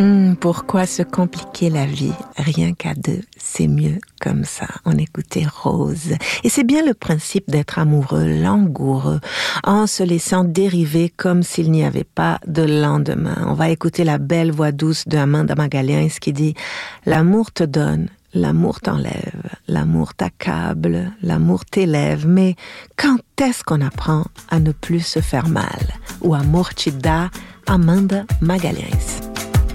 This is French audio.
Pourquoi se compliquer la vie? Rien qu'à deux, c'est mieux comme ça. On écoutait Rose. Et c'est bien le principe d'être amoureux, langoureux, en se laissant dériver comme s'il n'y avait pas de lendemain. On va écouter la belle voix douce de Amanda Magalhães qui dit « L'amour te donne, l'amour t'enlève, l'amour t'accable, l'amour t'élève, mais quand est-ce qu'on apprend à ne plus se faire mal ?» Ou Amor te dá, Amanda Magalhães.